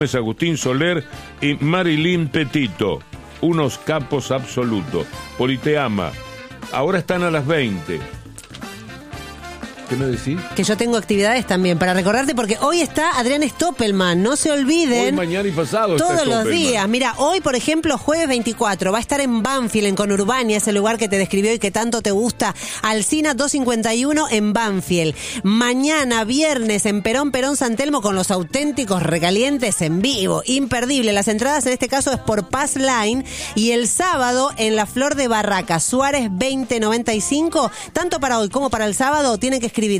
Agustín Soler y Marilyn Petito, unos capos absolutos. Politeama, ahora están a las 20. ¿Qué me decís? Que yo tengo actividades también para recordarte, porque hoy está Adrián Stoppelman, no se olviden. Hoy, mañana y pasado todos los días. Mira, hoy, por ejemplo, jueves 24, va a estar en Banfield, en Conurbania, ese lugar que te describió y que tanto te gusta, Alsina 251 en Banfield. Mañana, viernes, en Perón San Telmo, con los auténticos recalientes en vivo. Imperdible. Las entradas en este caso es por Pass Line. Y el sábado, en la Flor de Barraca, Suárez 2095, tanto para hoy como para el sábado, tienen que escribir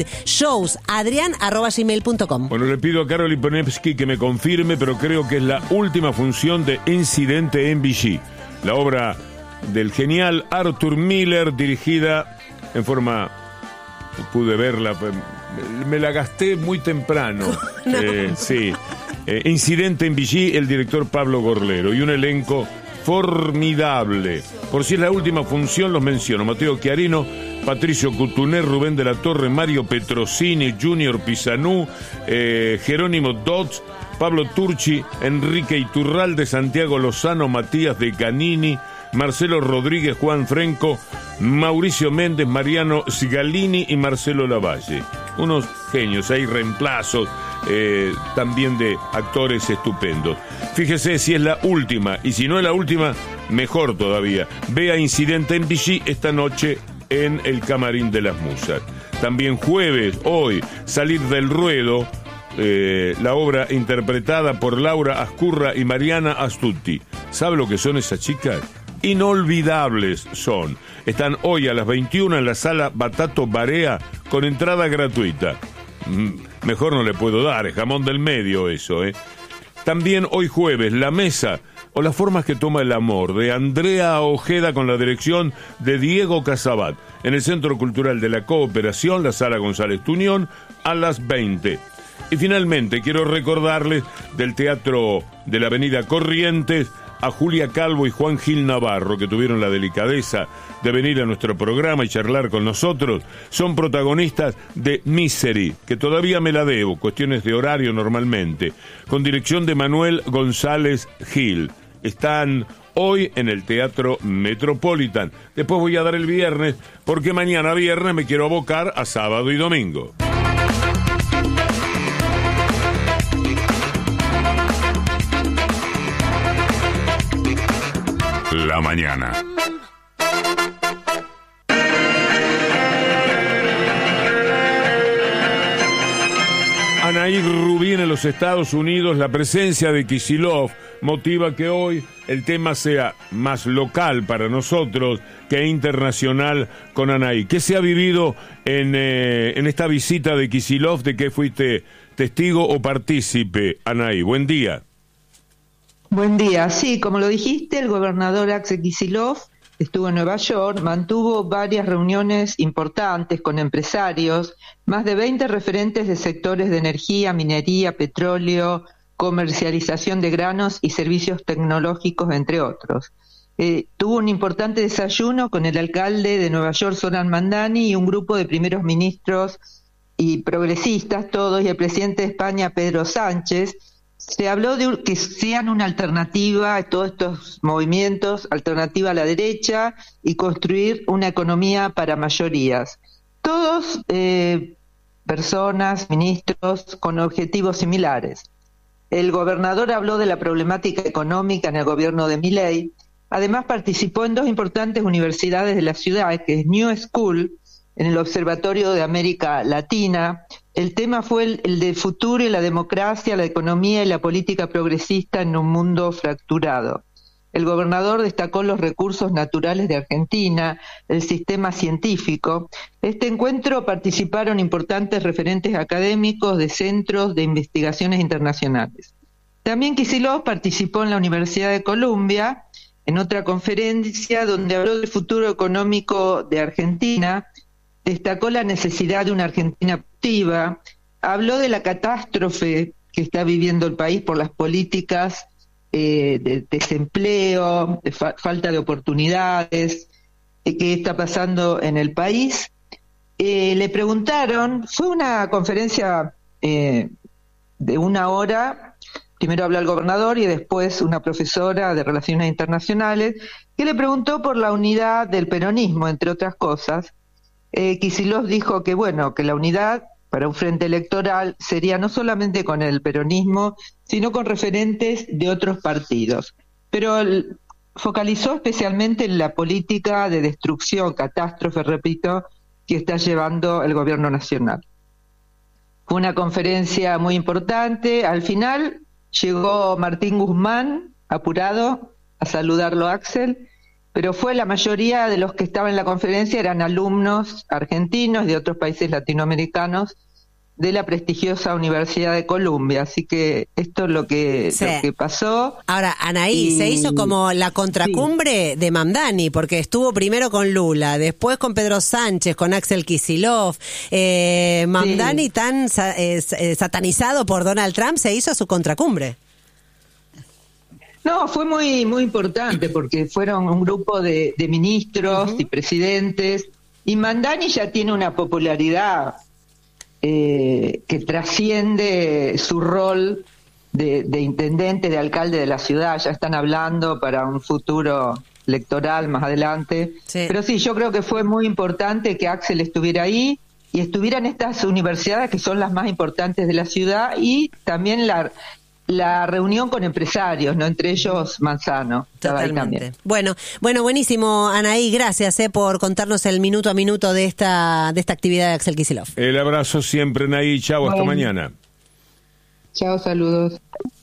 showsadrian@gmail.com. Bueno, le pido a Karol Iponevsky que me confirme, pero creo que es la última función de Incidente en Vichy, la obra del genial Arthur Miller, dirigida en forma... Pude verla, me la gasté muy temprano. No. Sí. Incidente en Vichy, el director Pablo Gorlero, y un elenco formidable. Por si es la última función, los menciono: Mateo Chiarino, Patricio Cutuné, Rubén de la Torre, Mario Petrosini, Junior Pisanú, Jerónimo Dodds, Pablo Turchi, Enrique Iturralde, Santiago Lozano, Matías de Canini, Marcelo Rodríguez, Juan Frenco, Mauricio Méndez, Mariano Sigalini y Marcelo Lavalle. Unos genios, hay reemplazos también de actores estupendos. Fíjese si es la última, y si no es la última, mejor todavía. Vea Incidente en Vichy esta noche en el Camarín de las Musas. También jueves, hoy, Salir del Ruedo, la obra interpretada por Laura Ascurra y Mariana Astuti. ¿Sabe lo que son esas chicas? Inolvidables son. Están hoy a las 21 en la sala Batato Barea con entrada gratuita. Mejor no le puedo dar, es jamón del medio eso, También hoy jueves, La Mesa o las formas que toma el amor, de Andrea Ojeda, con la dirección de Diego Casabat, en el Centro Cultural de la Cooperación, la Sala González Tuñón, a las 20. Y finalmente quiero recordarles del Teatro de la Avenida Corrientes a Julia Calvo y Juan Gil Navarro, que tuvieron la delicadeza de venir a nuestro programa y charlar con nosotros. Son protagonistas de Misery, que todavía me la debo, cuestiones de horario normalmente, con dirección de Manuel González Gil. Están hoy en el Teatro Metropolitan. Después voy a dar el viernes, porque mañana viernes me quiero abocar a sábado y domingo. La mañana. Anaí Rubín en los Estados Unidos, la presencia de Kicillof motiva que hoy el tema sea más local para nosotros que internacional con Anaí. ¿Qué se ha vivido en esta visita de Kicillof? ¿De qué fuiste testigo o partícipe, Anaí? Buen día. Buen día. Sí, como lo dijiste, el gobernador Axel Kicillof estuvo en Nueva York, mantuvo varias reuniones importantes con empresarios, más de 20 referentes de sectores de energía, minería, petróleo, comercialización de granos y servicios tecnológicos, entre otros. Tuvo un importante desayuno con el alcalde de Nueva York, Zoran Mandani, y un grupo de primeros ministros y progresistas, todos, y el presidente de España, Pedro Sánchez. Se habló de que sean una alternativa a todos estos movimientos, alternativa a la derecha, y construir una economía para mayorías. Todos personas, ministros, con objetivos similares. El gobernador habló de la problemática económica en el gobierno de Milei. Además participó en dos importantes universidades de la ciudad, que es New School, en el Observatorio de América Latina. El tema fue el de futuro y la democracia, la economía y la política progresista en un mundo fracturado. El gobernador destacó los recursos naturales de Argentina, el sistema científico. Este encuentro participaron importantes referentes académicos de centros de investigaciones internacionales. También Kicillof participó en la Universidad de Columbia, en otra conferencia donde habló del futuro económico de Argentina. Destacó la necesidad de una Argentina activa, habló de la catástrofe que está viviendo el país por las políticas de desempleo, de falta de oportunidades, que está pasando en el país. Le preguntaron, fue una conferencia de 1 hora primero habló el gobernador y después una profesora de Relaciones Internacionales, que le preguntó por la unidad del peronismo, entre otras cosas. Kicillof dijo que, bueno, que la unidad para un frente electoral sería no solamente con el peronismo, sino con referentes de otros partidos. Pero focalizó especialmente en la política de destrucción, catástrofe, repito, que está llevando el gobierno nacional. Fue una conferencia muy importante. Al final llegó Martín Guzmán, apurado, a saludarlo a Axel, pero la mayoría de los que estaban en la conferencia eran alumnos argentinos de otros países latinoamericanos de la prestigiosa Universidad de Columbia, así que esto es lo que pasó. Ahora, Anaí, se hizo como la contracumbre de Mamdani, porque estuvo primero con Lula, después con Pedro Sánchez, con Axel Kicillof. Mamdani, tan satanizado por Donald Trump, se hizo su contracumbre. No, fue muy importante porque fueron un grupo de ministros y presidentes, y Mamdani ya tiene una popularidad que trasciende su rol de intendente, de alcalde de la ciudad. Ya están hablando para un futuro electoral más adelante. Sí. Pero sí, yo creo que fue muy importante que Axel estuviera ahí y estuviera en estas universidades que son las más importantes de la ciudad, y también la reunión con empresarios, ¿no? Entre ellos Manzano. Totalmente. Bueno, buenísimo, Anaí, gracias por contarnos el minuto a minuto de esta actividad de Axel Kicillof. El abrazo siempre, Anaí, chau, hasta mañana. Chao, saludos.